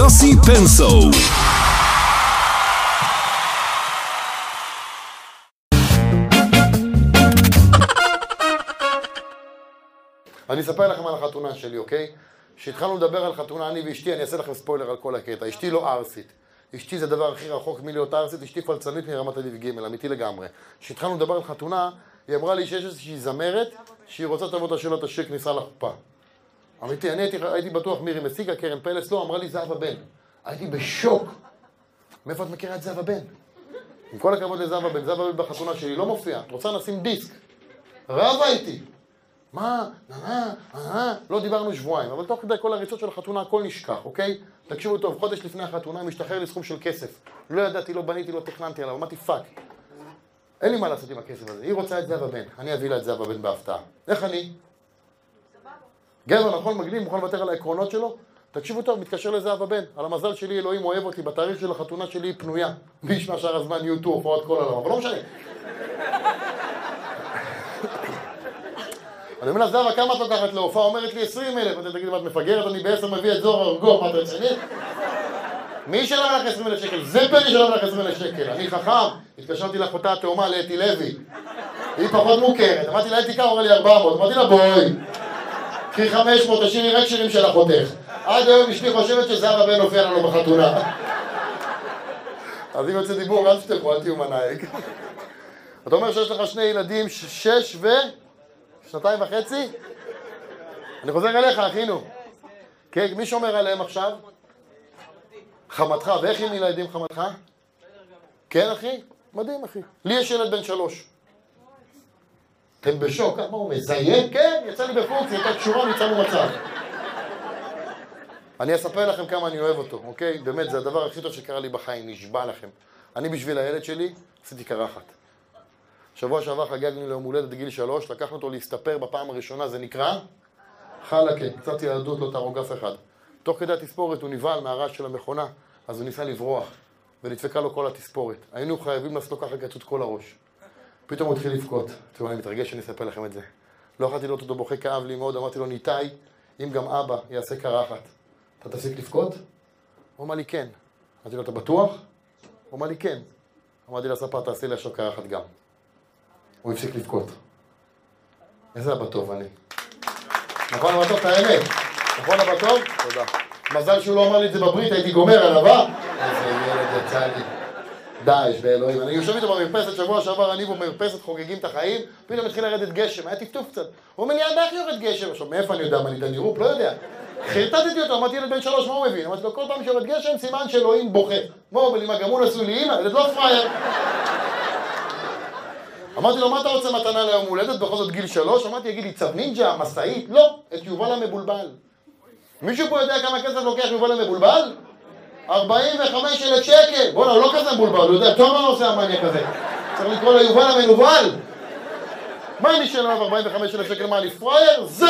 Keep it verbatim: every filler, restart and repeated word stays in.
יוסי פנסו. אני אספר לכם על החתונה שלי, אוקיי? כשהתחלנו לדבר על חתונה, אני ואשתי, אני אעשה לכם ספוילר על כל הקטע. אשתי לא ארסית. אשתי זה הדבר הכי רחוק מלהיות ארסית, אשתי פלצנית מרמת אביב ג', אמיתי לגמרי. כשהתחלנו לדבר על חתונה, היא אמרה לי שיש איזושהי זמרת שהיא רוצה תבוא את השאלות השיר כניסה לחופה. אמיתי, אני הייתי, הייתי בטוח מירי מסיגה, קרן פלס, לא, אמרה לי זהבה בן. הייתי בשוק. מאיפה את מכירה את זהבה בן? עם כל הכבוד לזהבה בן, זהבה בן בחתונה שלי לא מופיע. את רוצה נשים דיסק. רבה איתי. מה? נה, נה, לא דיברנו שבועיים, אבל תוך כדי כל הריצות של החתונה הכל נשכח, אוקיי? תקשיבו טוב, חודש לפני החתונה משתחרר לי סכום של כסף. לא ידעתי, לא בניתי, לא תכננתי עליו, אמרתי פאק. אין לי מה לעשות עם הכסף הזה. היא רוצה את זהבה בן, אני אביא לה את זהבה בן בהפתעה. איך אני? גבר נכון מגניב, מוכן לוותר על העקרונות שלו? תקשיבו טוב, מתקשר לזהבה בן. על המזל שלי, אלוהים אוהב אותי, בתאריך של החתונה שלי היא פנויה. בישמה שאר הזמן יוטו, הופעות כל העולם, אבל לא משנה. אני אומר לה, זהבה, כמה את לוקחת להופעה? אומרת לי עשרים אלף. אתה תגיד, מה את מפגרת? אני בעשר מביא את זוהר ארגוב, מה אתה רציני? מי שלם לך עשרים אלף שקל? זה פני שלם לך עשרים אלף שקל. אני חכם, התקשרתי לאחותה התאומה לאתי לוי. היא פחות מוכרת. אמרתי לה, אתי כמה? אומר לי ארבע מאות. אמרתי לה, בואי. קחי חמש מאות, תשאירי רק שירים של אחותך. עד היום אשתי חושבת שזהבה בן הופיע לנו בחתונה. אז אם יוצא דיבור, אל תשתכו, אל תהיו מנהיג. אתה אומר שיש לך שני ילדים, שש ו... שנתיים וחצי? אני חוזר אליך, אחינו. כן, מי שומר עליהם עכשיו? חמתך. ואיך עם ילדים חמתך? כן, אחי? מדהים, אחי. לי יש ילד בן שלוש. אתם בשוק, מה הוא מזיין? כן, יצא לי בפוקס, הייתה קשורה, ניצלנו מצב. אני אספר לכם כמה אני אוהב אותו, אוקיי? באמת, זה הדבר הכי טוב שקרה לי בחיים, נשבע לכם. אני בשביל הילד שלי, עשיתי קרחת. שבוע שעבר חגגנו ליום הולדת גיל שלוש, לקחנו אותו להסתפר בפעם הראשונה, זה נקרא? חלקה, קצת ילדות, לא תהרוג אף אחד. תוך כדי התספורת הוא נבהל מהרעש של המכונה, אז הוא ניסה לברוח, ונדפקה לו כל התספורת. היינו חייבים לעשות לו ככה קצות כל הראש. פתאום הוא התחיל לבכות. תראו, אני מתרגש שאני אספר לכם את זה. לא יכולתי לראות אותו בוכה, כאב לי מאוד, אמרתי לו, ניתאי, אם גם אבא יעשה קרחת, אתה תפסיק לבכות? הוא אמר לי, כן. אמרתי לו, אתה בטוח? הוא אמר לי, כן. אמרתי לספר, תעשי לי עכשיו קרחת גם. הוא הפסיק לבכות. איזה אבא טוב אני. נכון אבא טוב, את האמת. נכון אבא טוב? תודה. מזל שהוא לא אמר לי את זה בברית, הייתי גומר עליו, אה? איזה ילד יצא לי. דאעש באלוהים. אני יושב איתו במרפסת, שבוע שעבר אני במרפסת, חוגגים את החיים, פתאום התחיל לרדת גשם, היה טפטוף קצת. הוא אומר לי, יד איך יורד גשם? עכשיו, מאיפה אני יודע מה ניתן נירופ? לא יודע. חרטטתי אותו, אמרתי ילד בן שלוש, מה הוא מבין? אמרתי לו, כל פעם שיורד גשם, סימן שאלוהים בוכה. מה הוא אומר לי, מה גם הוא נשוי לי אמא? ילד לא פראייר. אמרתי לו, מה אתה רוצה מתנה ליום הולדת? בכל זאת גיל שלוש? אמרתי, יגיד לי, צב נינג'ה, מסעית? לא, את יובל המבולבל. מישהו פה יודע כמה כסף לוקח יובל המבולבל? ארבעים וחמישה אלף שקל. בוא'נה, הוא לא כזה מבולבל, הוא יודע, טוב מה עושה המניאק הזה. צריך לקרוא לו יובל המנובל. מה אם נשאר לו ארבעים וחמישה אלף שקל, מה אני פראייר?